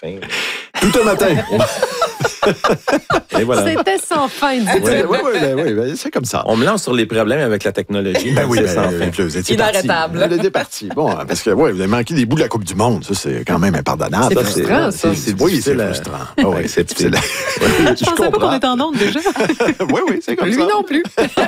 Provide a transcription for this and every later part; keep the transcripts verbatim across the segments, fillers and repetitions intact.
fin. Tout un matin. Et voilà. C'était sans fin, dit Oui, oui, oui, oui, c'est comme ça. On me lance sur les problèmes avec la technologie. Ben oui, c'est ben, sans ben, fin. vous étiez Inarrêtable. parti. Vous étiez parti. Bon, parce que ouais, vous avez manqué des bouts de la Coupe du Monde. Ça, c'est quand même impardonnable. C'est Ça, frustrant, ça. C'est, c'est, oui, c'est difficile à- frustrant. Ah Oui, oui, c'est difficile. Je Je pensais pas qu'on était en onde déjà. Oui, oui, c'est comme Lui ça. non plus.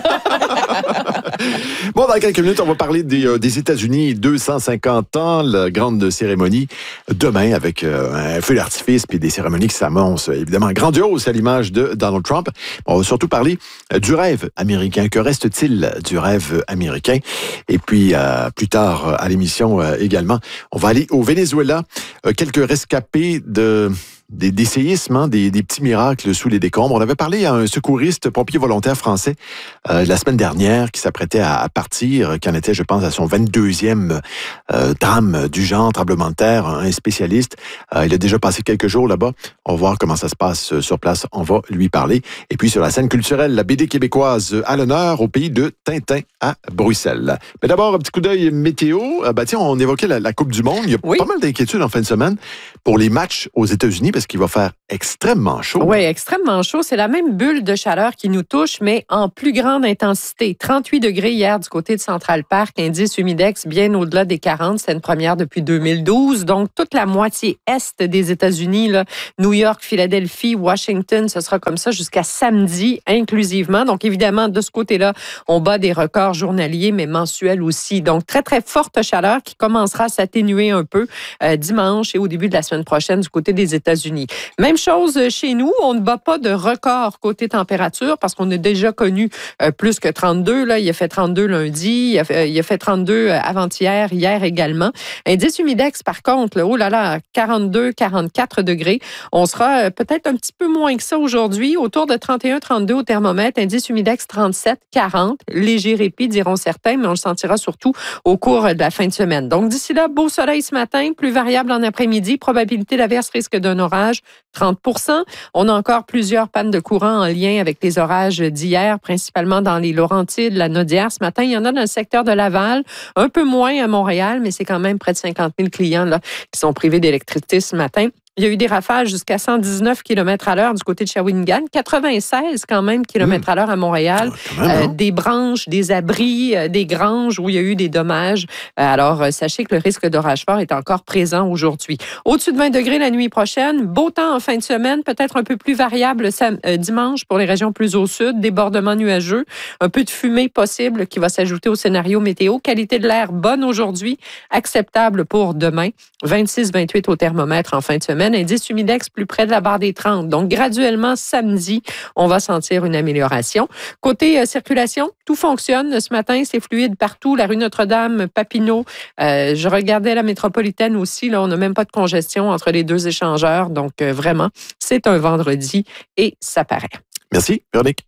Bon, dans quelques minutes, on va parler des, euh, des États-Unis, deux cent cinquante ans, la grande cérémonie demain avec euh, un feu d'artifice puis des cérémonies qui s'annoncent évidemment grandioses à l'image de Donald Trump. On va surtout parler euh, du rêve américain. Que reste-t-il du rêve américain? Et puis, euh, plus tard euh, à l'émission euh, également, on va aller au Venezuela. Euh, quelques rescapés de... Des, des séismes, hein, des, des petits miracles sous les décombres. On avait parlé à un secouriste pompier volontaire français euh, la semaine dernière qui s'apprêtait à, à partir, qui en était, je pense, à son vingt-deuxième euh, drame du genre, tremblement de terre, un spécialiste. Euh, il a déjà passé quelques jours là-bas. On va voir comment ça se passe sur place. On va lui parler. Et puis, sur la scène culturelle, la B D québécoise à l'honneur au pays de Tintin à Bruxelles. Mais d'abord, un petit coup d'œil météo. Euh, ben, tiens, on évoquait la, la Coupe du Monde. Il y a Oui. pas mal d'inquiétudes en fin de semaine pour les matchs aux États-Unis parce qu'il va faire extrêmement chaud. Oui, extrêmement chaud. C'est la même bulle de chaleur qui nous touche, mais en plus grande intensité. trente-huit degrés hier du côté de Central Park, indice humidex bien au-delà des quarante. C'est une première depuis deux mille douze. Donc, toute la moitié est des États-Unis, là, New York, Philadelphie, Washington, ce sera comme ça jusqu'à samedi inclusivement. Donc, évidemment, de ce côté-là, on bat des records journaliers, mais mensuels aussi. Donc, très, très forte chaleur qui commencera à s'atténuer un peu euh, dimanche et au début de la semaine prochaine du côté des États-Unis. Même chose chez nous, on ne bat pas de record côté température parce qu'on a déjà connu euh, plus que trente-deux. Là. Il a fait trente-deux lundi, il a fait, il a fait trente-deux avant-hier, hier également. Indice humidex, par contre, là, oh là là, quarante-deux, quarante-quatre degrés. On sera euh, peut-être un petit peu moins que ça aujourd'hui, autour de trente et un, trente-deux au thermomètre. Indice humidex trente-sept, quarante. Léger répit, diront certains, mais on le sentira surtout au cours de la fin de semaine. Donc d'ici là, beau soleil ce matin, plus variable en après-midi, probabilité d'averse, risque d'un orage, trente pour cent. On a encore plusieurs pannes de courant en lien avec les orages d'hier, principalement dans les Laurentides, la Naudière. Ce matin, il y en a dans le secteur de Laval, un peu moins à Montréal, mais c'est quand même près de cinquante mille clients là, qui sont privés d'électricité ce matin. Il y a eu des rafales jusqu'à cent dix-neuf kilomètres à l'heure du côté de Shawinigan, quatre-vingt-seize quand même kilomètres à l'heure à Montréal, même, euh, hein? des branches, des abris, euh, des granges où il y a eu des dommages. Euh, alors, euh, sachez que le risque d'orage fort est encore présent aujourd'hui. Au-dessus de vingt degrés la nuit prochaine, beau temps en fin de semaine, peut-être un peu plus variable sam- euh, dimanche pour les régions plus au sud, débordements nuageux, un peu de fumée possible qui va s'ajouter au scénario météo. Qualité de l'air bonne aujourd'hui, acceptable pour demain, vingt-six vingt-huit au thermomètre en fin de semaine. Indice humidex plus près de la barre des trente. Donc, graduellement, samedi, on va sentir une amélioration. Côté euh, circulation, tout fonctionne. Ce matin, c'est fluide partout. La rue Notre-Dame, Papineau. Euh, je regardais la métropolitaine aussi. Là, on n'a même pas de congestion entre les deux échangeurs. Donc, euh, vraiment, c'est un vendredi et ça paraît. Merci, Véronique.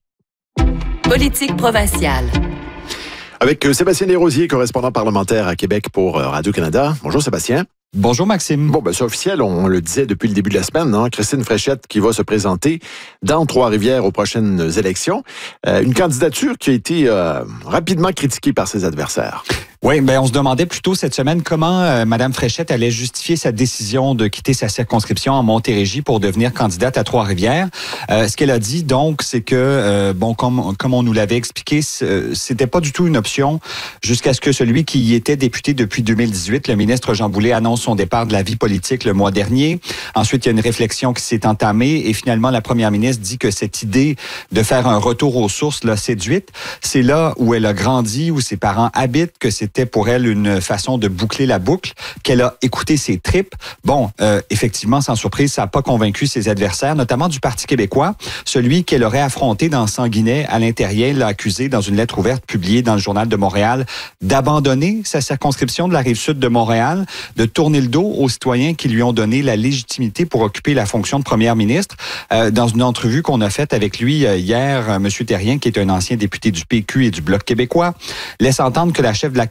Politique provinciale. Avec euh, Sébastien Desrosiers, correspondant parlementaire à Québec pour euh, Radio-Canada. Bonjour Sébastien. Bonjour Maxime. Bon, ben c'est officiel, on le disait depuis le début de la semaine, hein? Christine Fréchette qui va se présenter dans Trois-Rivières aux prochaines élections. Euh, une candidature qui a été euh, rapidement critiquée par ses adversaires. Oui, ben on se demandait plutôt cette semaine comment euh, Mme Fréchette allait justifier sa décision de quitter sa circonscription en Montérégie pour devenir candidate à Trois-Rivières. Euh, ce qu'elle a dit, donc, c'est que, euh, bon, comme, comme on nous l'avait expliqué, c'était pas du tout une option jusqu'à ce que celui qui y était député depuis deux mille dix-huit, le ministre Jean Boulet, annonce son départ de la vie politique le mois dernier. Ensuite, il y a une réflexion qui s'est entamée et finalement, la première ministre dit que cette idée de faire un retour aux sources l'a séduite. C'est là où elle a grandi, où ses parents habitent, que c'était pour elle une façon de boucler la boucle, qu'elle a écouté ses tripes. Bon, euh, effectivement, sans surprise, ça n'a pas convaincu ses adversaires, notamment du Parti québécois. Celui qu'elle aurait affronté dans Sanguinet, à l'intérieur, l'a accusé dans une lettre ouverte publiée dans le Journal de Montréal d'abandonner sa circonscription de la Rive-Sud de Montréal, de tourner le dos aux citoyens qui lui ont donné la légitimité pour occuper la fonction de première ministre. Euh, dans une entrevue qu'on a faite avec lui euh, hier, euh, M. Terrien, qui est un ancien député du P Q et du Bloc québécois, laisse entendre que la chef de la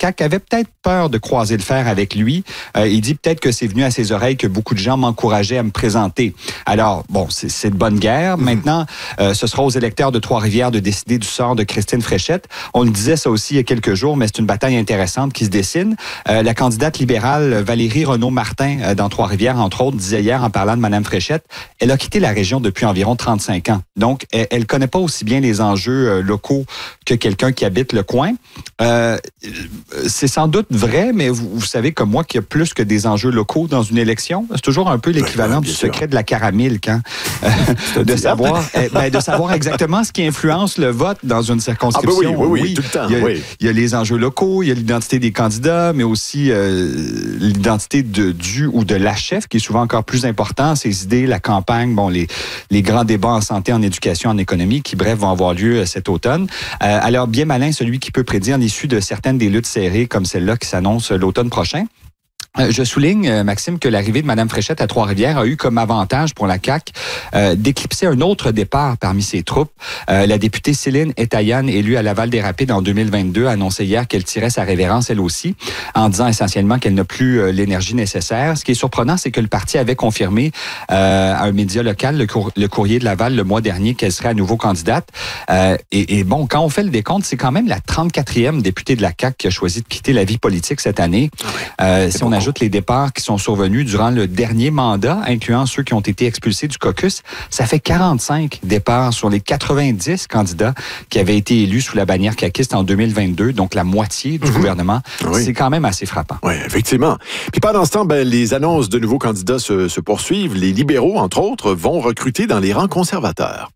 C A Q avait peut-être peur de croiser le fer avec lui. Euh, il dit peut-être que c'est venu à ses oreilles que beaucoup de gens m'encourageaient à me présenter. Alors, bon, c'est, c'est de bonne guerre. Mm-hmm. Maintenant, euh, ce sera aux électeurs de Trois-Rivières de décider du sort de Christine Fréchette. On le disait ça aussi il y a quelques jours, mais c'est une bataille intéressante qui se dessine. Euh, la candidate libérale Valérie Renaud-Martin, euh, dans Trois-Rivières, entre autres, disait hier en parlant de Mme Fréchette, elle a quitté la région depuis environ trente-cinq ans. Donc, elle ne connaît pas aussi bien les enjeux euh, locaux que quelqu'un qui habite le coin. Euh, c'est sans doute vrai, mais vous, vous savez comme moi qu'il y a plus que des enjeux locaux dans une élection. C'est toujours un peu l'équivalent oui, oui, du secret sûr. de la caramilk, hein? euh, de savoir, euh, ben, de savoir exactement ce qui influence le vote dans une circonscription. Ah ben oui, oui, oui, oui, tout le temps. Il y, a, oui. il y a les enjeux locaux, il y a l'identité des candidats, mais aussi euh, l'identité de, du ou de la chef, qui est souvent encore plus important. Ses idées, la campagne, bon, les, les grands débats en santé, en éducation, en économie, qui, bref, vont avoir lieu cet automne. Euh, alors, bien malin, celui qui peut prédire l'issue de certaines des luttes serrées comme celle-là qui s'annonce l'automne prochain. Je souligne, Maxime, que l'arrivée de Mme Fréchette à Trois-Rivières a eu comme avantage pour la C A Q euh, d'éclipser un autre départ parmi ses troupes. Euh, la députée Céline Etayan, élue à Laval-des-Rapides en deux mille vingt-deux, a annoncé hier qu'elle tirait sa révérence elle aussi, en disant essentiellement qu'elle n'a plus euh, l'énergie nécessaire. Ce qui est surprenant, c'est que le parti avait confirmé euh, à un média local, le, cour- le Courrier de Laval, le mois dernier, qu'elle serait à nouveau candidate. Euh, et, et bon, quand on fait le décompte, c'est quand même la trente-quatrième députée de la C A Q qui a choisi de quitter la vie politique cette année. Euh, si on a ajoute les départs qui sont survenus durant le dernier mandat, incluant ceux qui ont été expulsés du caucus, ça fait quarante-cinq départs sur les quatre-vingt-dix candidats qui avaient été élus sous la bannière caquiste en deux mille vingt-deux, donc la moitié du mmh. gouvernement. Oui. C'est quand même assez frappant. Oui, effectivement. Puis pendant ce temps, ben, les annonces de nouveaux candidats se, se poursuivent. Les libéraux, entre autres, vont recruter dans les rangs conservateurs.